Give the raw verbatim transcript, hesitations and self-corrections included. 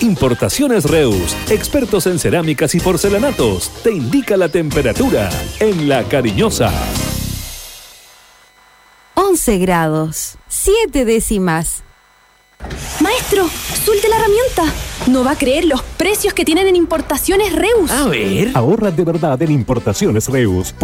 Importaciones Reus, expertos en cerámicas y porcelanatos, te indica la temperatura en La Cariñosa. once grados, siete décimas. Maestro, suelte la herramienta. No va a creer los precios que tienen en Importaciones Reus. A ver. Ahorra de verdad en Importaciones Reus.